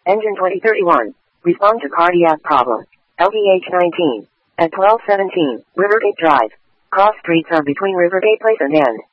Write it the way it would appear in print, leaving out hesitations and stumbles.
Engine 2031. Respond to cardiac problem. LVH 19. At 1217, Rivergate Drive. Cross streets are between Rivergate Place and End.